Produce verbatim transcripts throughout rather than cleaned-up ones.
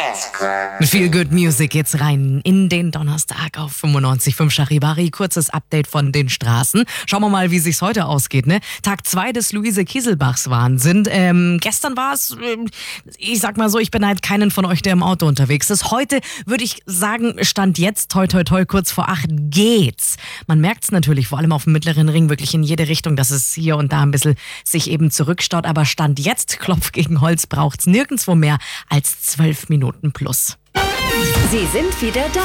Mit Feel Good Music jetzt rein in den Donnerstag auf fünfundneunzig Komma fünf Charivari. Kurzes Update von den Straßen. Schauen wir mal, wie sich's heute ausgeht. Ne? Tag zwei des Luise Kieselbachs Wahnsinn. Ähm, gestern war es, ähm, ich sag mal so, ich beneide keinen von euch, der im Auto unterwegs ist. Heute würde ich sagen, Stand jetzt, toi toi toi, kurz vor acht geht's. Man merkt's natürlich, vor allem auf dem mittleren Ring, wirklich in jede Richtung, dass es hier und da ein bisschen sich eben zurückstaut. Aber Stand jetzt, Klopf gegen Holz, braucht's nirgendwo mehr als zwölf Minuten plus. Sie sind wieder da.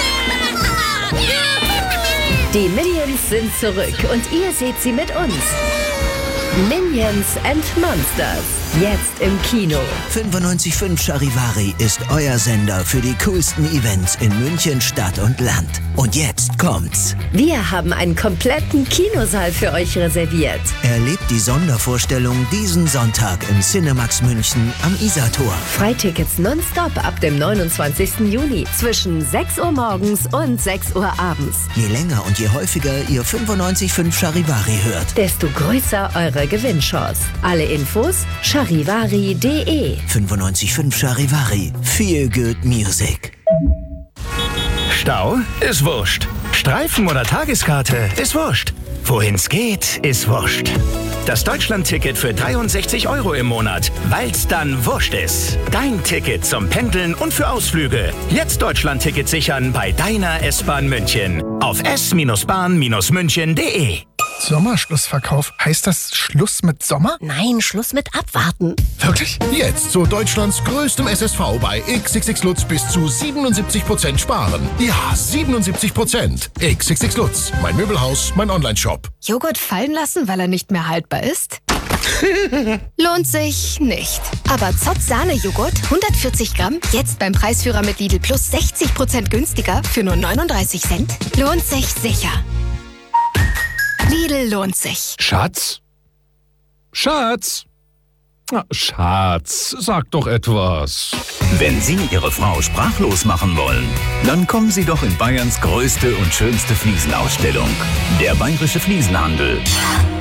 Die Minions sind zurück und ihr seht sie mit uns. Minions and Monsters. Jetzt im Kino. fünfundneunzig Komma fünf Charivari ist euer Sender für die coolsten Events in München, Stadt und Land. Und jetzt kommt's. Wir haben einen kompletten Kinosaal für euch reserviert. Erlebt die Sondervorstellung diesen Sonntag im Cinemax München am Isartor. Freitickets nonstop ab dem neunundzwanzigsten Juni zwischen sechs Uhr morgens und sechs Uhr abends. Je länger und je häufiger ihr fünfundneunzig Komma fünf Charivari hört, desto größer eure Gewinnchance. Alle Infos charivari punkt de. fünfundneunzig Komma fünf Charivari. Feel Good Music. Stau ist wurscht. Streifen oder Tageskarte ist wurscht. Wohin's geht, ist wurscht. Das Deutschland-Ticket für dreiundsechzig Euro im Monat, weil's dann wurscht ist. Dein Ticket zum Pendeln und für Ausflüge. Jetzt Deutschland-Ticket sichern bei deiner S-Bahn München. Auf s bahn münchen punkt de. Sommerschlussverkauf. Heißt das Schluss mit Sommer? Nein, Schluss mit Abwarten. Wirklich? Jetzt zu Deutschlands größtem S S V bei X X X Lutz bis zu siebenundsiebzig Prozent sparen. Ja, siebenundsiebzig Prozent. X X X Lutz, mein Möbelhaus, mein Onlineshop. Joghurt fallen lassen, weil er nicht mehr haltbar ist? Lohnt sich nicht. Aber Zott Sahne-Joghurt, hundertvierzig Gramm, jetzt beim Preisführer mit Lidl Plus sechzig Prozent günstiger für nur neununddreißig Cent. Lohnt sich sicher. Lidl lohnt sich. Schatz? Schatz? Na, Schatz, sag doch etwas. Wenn Sie Ihre Frau sprachlos machen wollen, dann kommen Sie doch in Bayerns größte und schönste Fliesenausstellung. Der Bayerische Fliesenhandel.